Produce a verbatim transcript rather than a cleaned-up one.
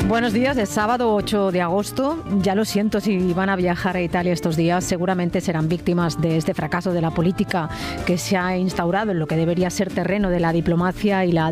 Buenos días, es sábado ocho de agosto. Ya lo siento si van a viajar a Italia estos días. Seguramente serán víctimas de este fracaso de la política que se ha instaurado en lo que debería ser terreno de la diplomacia y la